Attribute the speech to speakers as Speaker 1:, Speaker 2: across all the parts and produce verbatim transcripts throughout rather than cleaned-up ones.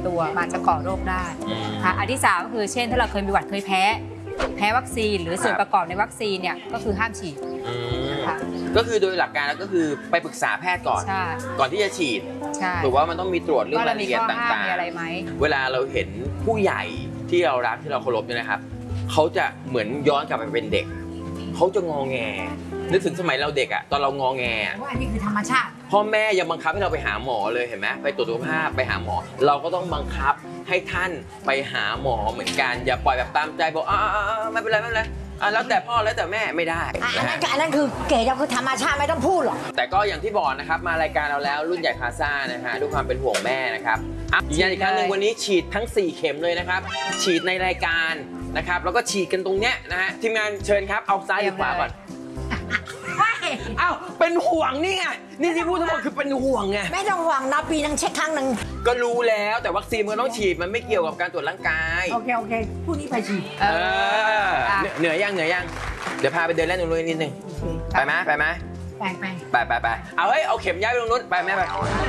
Speaker 1: ตัวมันจะก่อโรคได้ค่ะอันที่สามก็คือเช่นถ้าเราเคยมีหวัดเคยแพ้แพ้วัคซีนหรือส่วนประกอบในวัคซีนเนี่ยก็คือห้ามฉีดค่ะ
Speaker 2: ก็คือโดยหลักการแล้วก็คือไปปรึกษาแพทย์ก่อนก่อนที่จะฉีดหรือว่ามันต้องมีตรวจเรื่องรายละเอียดต่างๆเวลาเราเห็นผู้ใหญ่ที่เรารักที่เราเคารพเนี่ยนะครับเขาจะเหมือนย้อนกลับไปเป็นเด็กเขาจะงอแงนึกถึงสมัยเราเด็กอะตอนเรางอแง
Speaker 1: ว่าอันนี้คือธรรมชาติ
Speaker 2: พ่อแม่ยังบังคับให้เราไปหาหมอเลยเห็นไหมไปตรวจสุขภาพไปหาหมอเราก็ต้องบังคับให้ท่านไปหาหมอเหมือนกันอย่าปล่อยแบบตามใจบอกอ่าไม่เป็นไรไม่เป็นไรแล้วแต่พ่อแล้วแต่แม่ไม่ได้
Speaker 3: อันนั้นอันนั้นคือเก๋เราคือธรรมชาติไม่ต้องพูดหรอก
Speaker 2: แต่ก็อย่างที่บอกนะครับมารายการเราแล้วรุ่นใหญ่พาซ่านะฮะด้วยความเป็นห่วงแม่นะครับยืนยันอีกครั้งหนึ่งวันนี้ฉีดทั้งสี่เข็มเลยนะครับฉีดในรายการนะครับแล้วก็ฉีดกันตรงเนี้ยนะฮะทีมงานเชิญครับเอาซ้ายหรือขวาก่อนเอ้าเป็นห่วงนี่ไงนี่ที่พูดทั้งหมดคือเป็นห่วงไง
Speaker 3: ไม่ต้องห่วงนะปีนึงเช็คครั้งหนึ่ง
Speaker 2: ก็รู้แล้วแต่วัคซีนมันต้องฉีดมันไม่เกี่ยวกับการตรวจร่างกาย
Speaker 3: โอเคโอเคพรุ่งนี้ไปฉีด
Speaker 2: เออเหนื่อยยังเหนื่อยยังเดี๋ยวพาไปเดินเล่นตรงนู้นนิดนึงไปไหมไปไหม
Speaker 3: ไปไป
Speaker 2: ไปไปไปเอาเฮ้ยเอาเข็มย้ายไปตรงนู้นไปไหมไป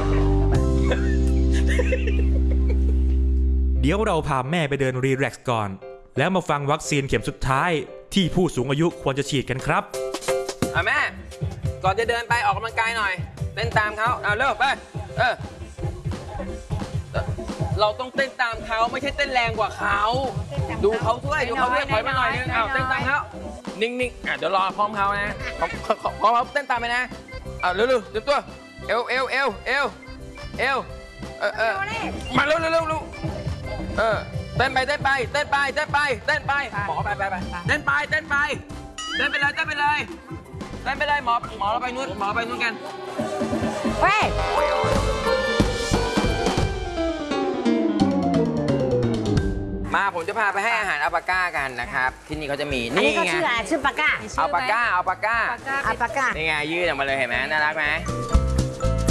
Speaker 4: เดี๋ยวเราพาแม่ไปเดินรีแลกซ์ก่อนแล้วมาฟังวัคซีนเข็มสุดท้ายที่ผู้สูงอายุควรจะฉีดกันครับ
Speaker 2: เอาแม่ก่อนจะเดินไปออกกำลังกายหน่อยเต้นตามเขาเอาเร็วไปเออเราต้องเต้นตามเขาไม่ใช่เต้นแรงกว่าเขาดูเขาด้วยดูเขาด้วยถอยมาหน่อยนึงเอาเต้นตามเขานิ่งๆอ่ะเดี๋ยวรอพร้อมเขานะพร้อมพร้อมเขาเต้นตามไปนะเอาเร็วๆเดี๋ยวตัวเอวเอวเอวเอวเอวเออเออมาเร็วเร็วเร็วเร็วเออเต้นไปเต้นไปเต้นไปเต้นไปเต้นไปหมอไปไปไปเต้นไปเต้นไปเต้นไปเลยเต้นไปเลยเต้นไปเลยหมอหมอเราไปนู้นหมอไปนู้นกัน
Speaker 3: เฮ้ย
Speaker 2: มาผมจะพาไปให้อาหารอัลปาก้ากันนะครับที่นี่เขาจะมี
Speaker 3: นี่ไงชื่ออะไรชื่อปาก้า
Speaker 2: อัลปาก้าอัลปาก้า
Speaker 3: อัลปาก้า
Speaker 2: นี่ไงยืดออกมาเลยเห็นไหมน่ารักไหม